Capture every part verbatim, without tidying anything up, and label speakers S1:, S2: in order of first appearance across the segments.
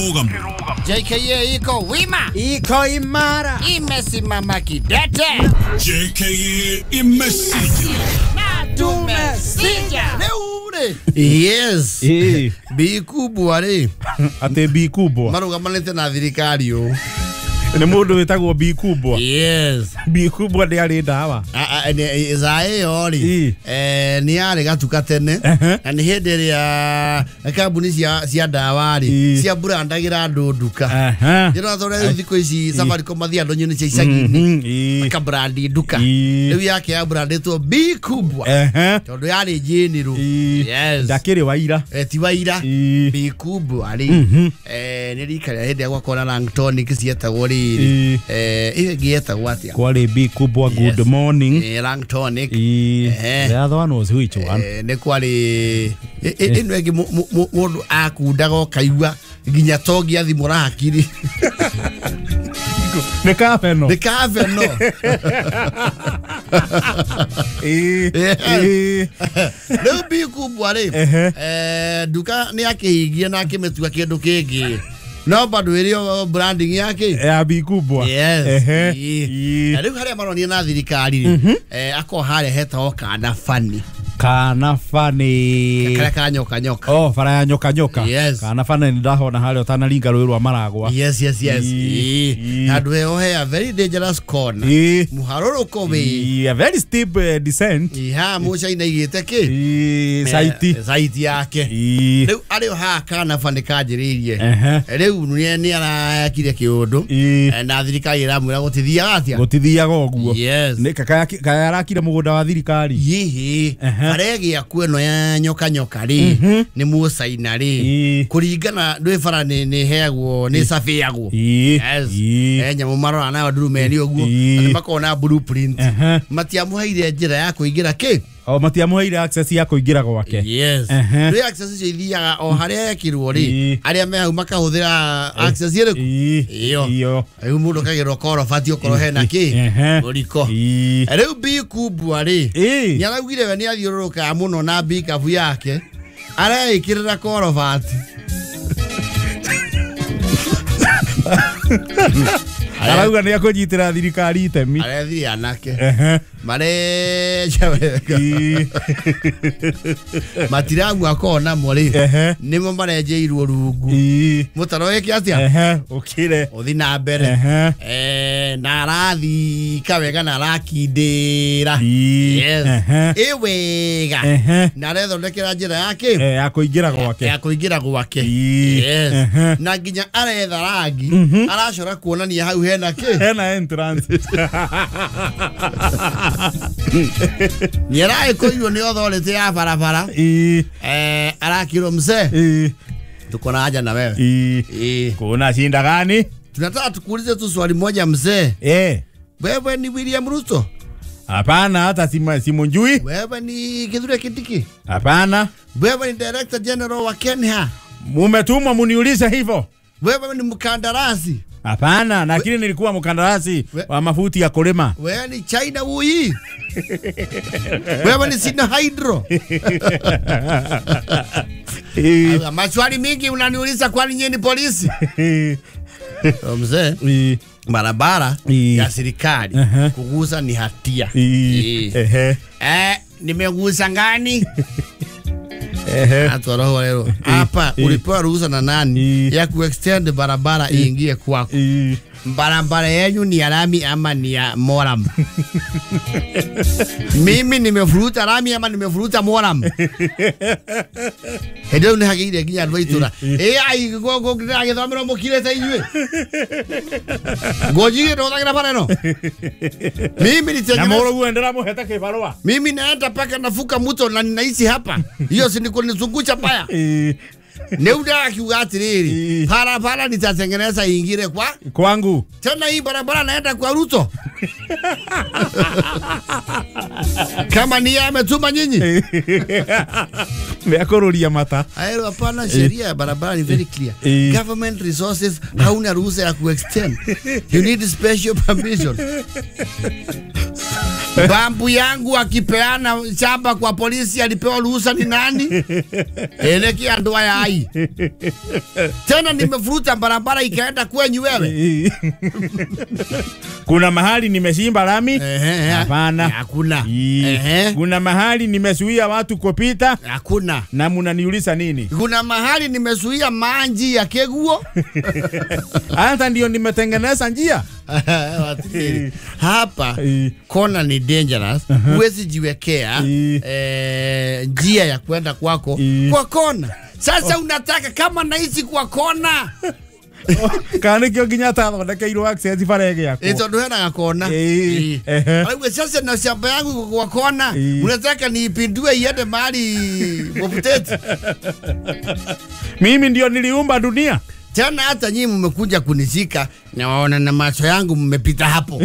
S1: J K A iko wima,
S2: iko imara,
S1: imesimama kidete.
S3: J K A imesija
S1: na tumesija leure.
S2: Yes.
S4: Eh.
S2: Bi kubwa ri.
S4: Ate bi kubwa.
S2: Marugamanite na thirikari u.
S4: Ni mundu witagwo bi kubwa.
S2: Yes.
S4: Bi kubwa ndi ari ndawa.
S2: A a ni zae yori. Eh ni ari gatuka tene. Na ni hindi ria kambuni cia cia ndawa ri. Cia brandagira andu nduka.
S4: Aha.
S2: Ndiro thore thiko ici Safaricom mathia ndonyo ni cia icagi-ini. Ka brandi nduka. Riu yake ya brandetwo Bi kubwa.
S4: Aha.
S2: Tondu yari jiniru. Yes.
S4: Ndakiri waira.
S2: Eh ti waira. Bi kubwa ri. Eh ni rikari hindi agwa kona Langtoni kisietagwo ri. Eh ile gieta gwatia.
S4: Kwale Bi kubwa good morning.
S2: Eh Langtonic.
S4: Eh. The other one was which one?
S2: Eh ne kwali ino egi mundu akundaga kaigua ginya togi athimura hakiri.
S4: Ne kafeno.
S2: Ne kafeno.
S4: Eh. Eh.
S2: Leo Bi kubwa ri. Eh duka ni akihigia na akimetua kindu kingi. No bado irio branding yake
S4: ya Bi kubwa.
S2: Yes.
S4: Ehe.
S2: Na riu haria maronia na thirikari eh ako haria heta kana fani.
S4: Kana fani.
S2: Kara kanyoka nyoka.
S4: Oh, fara ya nyoka nyoka.
S2: Yes.
S4: Kana fani ndahona haria utanaringa rwirwa maragwa.
S2: Yes, yes, yes. Hadu he ohe a very dangerous corner. Muharoroko we.
S4: A very steep uh, descent.
S2: Iha mucha ina igite ki.
S4: Saiti.
S2: Saiti yake. Riu ari ha kana fani kajiririe. Riu ni ni ara kire kiundu. Na thirikari iramwira gutithia atia.
S4: Gutithia goguo.
S2: Yes.
S4: Ni kaka kaya arakire mugunda wa thirikari.
S2: Yihi. Aregi akueno ya nyoka nyoka ri. Ni musaina ri. Kuringana ndwe fara ni ni heagwo ni safiagwo. Yes. Enya mumaro na wadurume ni oguo. Ni makona blueprint. Matiamuhaire njira ya kuingira ki.
S4: O matiamuhaire access ya kuingira gwake.
S2: Yes. Ndwe access icio ithiaga o haria yekirwo ri. Aria mehu makahuthira access iriku. Iyo. Iyo. Ayu mundu kagirwo koro fatio koro hena ki. Uriko. Riu Bi kubwa ri. Ni araugire we ni athiururuka muno na Bi kabu yake. Araikirira koro fati.
S4: Arauga ni akujitira thirikari itemi.
S2: Arathiri anake. Mare chabeka. Matiramu akona mori. Nimo marejeirwo rungu. Mutaro yake atia?
S4: Ehe, ukire.
S2: Uthi na mbere. Eh na rathi kawega na rakindira. Yes. Ewega. Na rethondekera njira yake.
S4: Eh ya kuingira gwake.
S2: Ya kuingira gwake. Yes. Na nginya aretha rangi. Aracora kuonania hau hena ki.
S4: Hena entrance.
S2: Nyera ikoyo ni authority ya barabara. Eh arakiro mse. Tuko na haja na wewe.
S4: Eh. Kuna shinda gani?
S2: Tunataka tukuulize tu swali moja mzee.
S4: Eh.
S2: Wewe ni William Ruto?
S4: Hapana, hata simunjui.
S2: Wewe ni Kithure Kindiki?
S4: Hapana.
S2: Wewe ni Director General wa Kenya?
S4: Mumetumwa muniulize hivyo.
S2: Wewe ni mkandarasi?
S4: Hapana, lakini nilikuwa mkandarasi wa mafuti ya kulima.
S2: Wewe ni China Wui? Wewe ni Sina Hydro? Maswali mingi unaniuliza kwani nyinyi ni polisi? Mzee, barabara ya serikali kugusa ni hatia. Eh, nimegusa ngani? Ehe. Atoroho leo. Hapa ulipewa ruhusa na nani ya kuextend barabara iingie kwako? Barabara yenu ni alami ama ni ya moram? Mimi nimefuruta lami ama nimefuruta moram? Hedo ni hakiri ginya ndwaitura. Eh ai gogo ngirage thomero mukire ta inywe. Gojire ndo ndagira pale no. Mimi ni
S4: na moro uendera muheta kibarua.
S2: Mimi naenda paka nafuka mto na ninaishi hapa. Hiyo si niko nizungucha paya. Neuda akiuga atiriri. Para para nitatengeneza ingire kwa
S4: kwangu.
S2: Tena hii barabara naenda kwa Ruto. Kama ni ametuma nyinyi.
S4: Meakorulia mata.
S2: Aero hapana, sheria ya barabara ni very clear. Government resources hauna ruhusa ya kuextend. You need special permission. Bambu yangu akipeana shamba kwa polisi alipewa ruhusa ni nani? Eleki andoa ya ai. Tena nimefuruta barabara ikaenda kwenyu wewe.
S4: Kuna mahali nimeshimba lami? Hapana.
S2: Hakuna.
S4: Kuna mahali nimezuia watu kupita?
S2: Hakuna.
S4: Na mnaniuliza nini?
S2: Kuna mahali nimezuia maji ya keguo?
S4: Hata ndio nimetengeneza njia.
S2: Hapa kona ni dangerous. Huwezi jiwekea eh, njia ya kwenda kwako kwa kona. Sasa unataka kama naishi kwa kona.
S4: Kana kyo ginyata ndaka iro access farege yako.
S2: Eto ndo hena kona. Eh. Aiwe sasa na shamba yangu kwa kona. Unataka niipindue iende mahali poputeti.
S4: Mimi ndio niliumba dunia.
S2: Tena hata nyinyi mmekuja kunishika na waona na macho yangu mmepita hapo.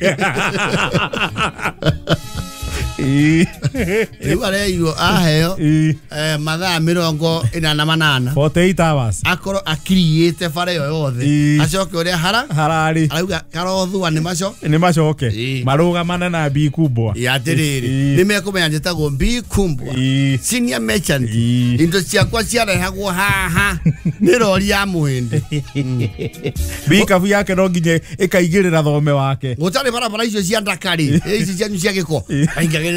S2: Iwa leo aheo eh mathaa mirongo ina na manana
S4: forty-eight hours
S2: akoro akiriete fare yo yothe acoke uria hara
S4: harari
S2: arauga karothwa ni maco
S4: ni macoke maruga manana bi kubwa
S2: ya tiriri nimekumenya njitagwo bi kubwa senior merchant indo ciakwa ciarehagwo haha ni rori ya muhindi
S4: bi kabu yake no nginye ikaigirira thome wake
S2: gutari barabara icio cia ndakari ici cianyu cia giko aingagirira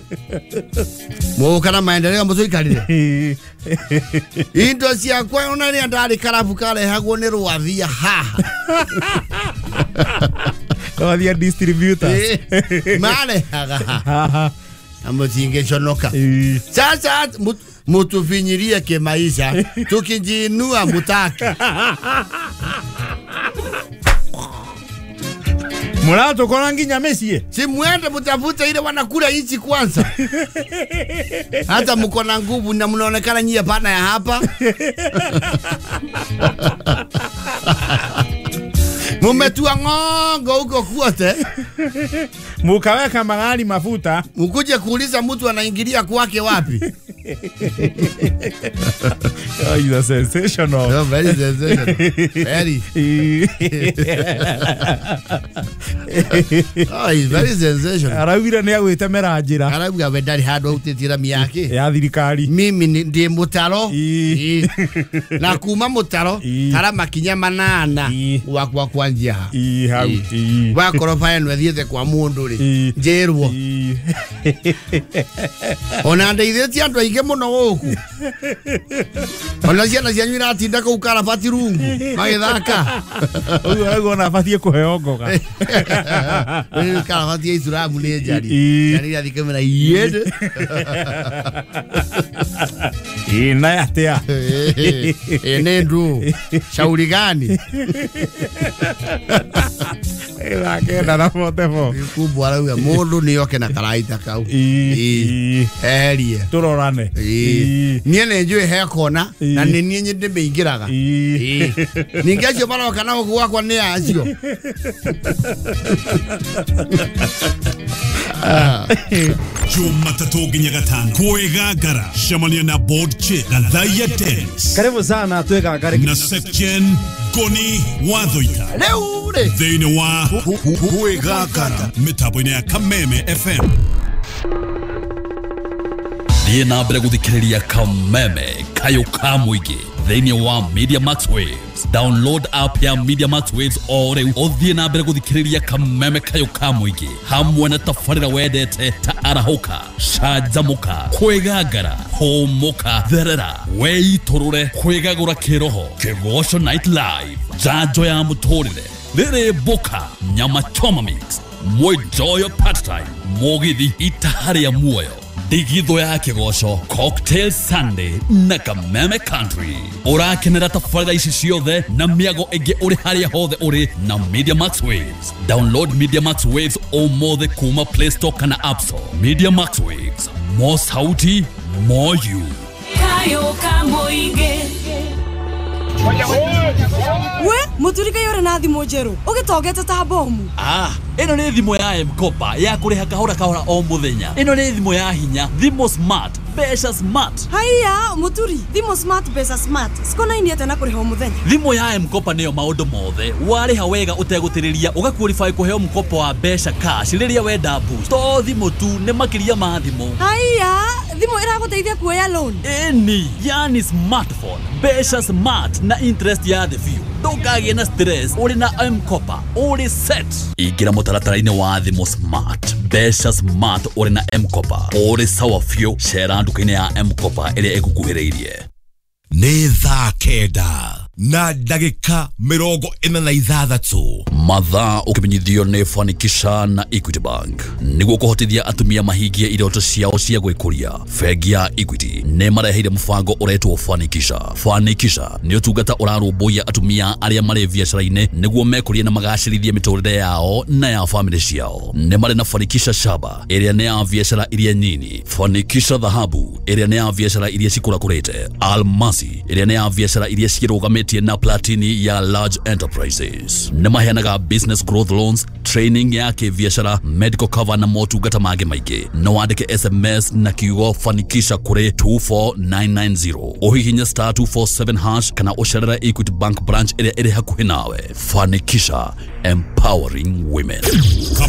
S2: mo kana maendeleo mzo ikarire indo ciakwa ona ni ndari karabu karehagwo ni rwathia haha
S4: rwathia distributors
S2: male haha amozinge chonoka sasa mutufinyirie kimaisha tukijinua mutaki
S4: Mulato kona nginya mesie.
S2: Si muende mutafute ile wanakula hichi kwanza. Hata mko na nguvu na mnaonekana nyie pana ya hapa. Mumetua ngongo huko kwote.
S4: Mukaweka magari mafuta.
S2: Mukuje kuuliza mtu anaingilia kwake wapi.
S4: Oh, it's sensational.
S2: Oh, very sensational. Very. Oh, it's very sensational.
S4: Arawira ni agwite merajira.
S2: Arawira wedari hado utitira miyake.
S4: Ya thirikari.
S2: Mimi ndi mutaro. Na kuma mutaro tara makinya manana wa kwa kwanjia.
S4: I hau.
S2: Wa korofa eno thiete kwa mundu ri. Njerwo. Ona ndeitheti andu aige muno guku. Ona ciana cianyu iratinda kuu karabati rungu magithaka.
S4: Uyu arago na batie kuheongoga.
S2: Uyu karabati ya Islamu ni njari. Jari ya thikamera yede.
S4: Ina yatea.
S2: Ene ndu. Shauri gani?
S4: Ela kenda na motefo.
S2: Kubwa araga mundu ni yoke na karaita kau. Erie.
S4: Turorane.
S2: Nie ne njue he kona na ni nie nyinde beingiraga. Ningecio bara kana gwa kwa ni acio.
S3: Jumatatu nginya gatano kwegagara shamania na board check na Dhaya Dance.
S5: Karibu sana twegagare
S3: na section Goni Wathoita.
S2: Leo ure.
S3: Thini wa kwegagara mitambo-ini ya Kameme F M.
S6: Thiĩ na mbere gũthikĩrĩria Kameme kayo ka mũingĩ thĩinĩ wa Media Max Waves. Download app ya Media Max Waves o rĩu ũthiĩ na mbere gũthikĩrĩria Kameme kayo ka mũingĩ hamwe na tabarĩra wendete ta arahũka, canjamũka, kwĩgangara, hũmũka, therera, weitũrũre, kwĩgagũra kĩroho, Kĩgoco Night Live, njanjo ya mũtũrĩre, rĩrĩ boka, nyama choma mix, Mwijoyo Party Time, mũgithi itaharĩa muoyo, digitho ya Kĩgoco, Cocktail Sunday na Kameme Country. Ũrakenera tabarĩra ici ciothe na mĩago ĩngĩ ũrĩ harĩa hothe ũrĩ na Media Max Waves. Download Media Max Waves ũmũthĩ kuma Play Store kana App Store. Media Max Waves, more sauti, more you.
S7: Kayo ka mũingĩ. We, muturika yore na thimo njeru. Ugitogete ta bomu.
S6: Ah, ino ni thimo ya M-Kopa ya kuriha kahora kahora o muthenya. Ino ni thimo ya hinya, thimo smart, Besha Smart.
S7: Haya muturi thimo smart besa smart sikona ini atena kuriho muthenya
S6: Thimo ya M-Kopa niyo maundu mothe wari hawega utegutiriria ugaqualify kuheo mkopo wa besha cash riria wenda boost to thimo tu ne makiria ma thimo
S7: Haya thimo iraguteithia kuoya loan
S6: eni yani smartphone Besha Smart na interest ya the few Ndũkagĩe na stress uri na M-Kopa uri set Ingira mutaratara-ini wa thimo smart Besha Smart uri na M-Kopa uri sawa few share nduka-ini ya M-Kopa iria igukuhĩrĩirie
S3: Nĩ thaa kenda na ndagĩka mĩrongo ĩna na ithathatũ
S6: mathaa ũkimenyithio nĩ Fanikisha na Equity Bank nĩguo kũhotithia atumia mahingie iroto ciao cia gwĩkũria. Bengi ya Equity nĩ mareheire mũbango ũretwo Fanikisha. Fanikisha nĩ ũtungata ũrarũmbũiya atumia arĩa marĩ biacara-inĩ nĩguo mekũrie na magacĩrithie mĩtũrĩre yao na ya family ciao. Nĩ marĩ na Fanikisha Shaba ĩrĩa nĩ ya biacara iria nyinyi, Fanikisha Dhahabu ĩrĩa nĩ ya biacara iria cikũrakũrĩte, Almasi ĩrĩa nĩ ya biacara iria cirũgamĩtie na Platini ya large enterprises. Nĩmaheanaga business growth loans, training ya kibiashara, medical cover na motungata mangĩ maingĩ. No wandĩke S M S na kiugo Fanikisha kũrĩ two four nine nine zero. Ũhihinye star two four seven hash kana ũcerere Equity Bank branch ĩrĩa ĩrĩ hakuhĩ nawe. Fanikisha, empowering women.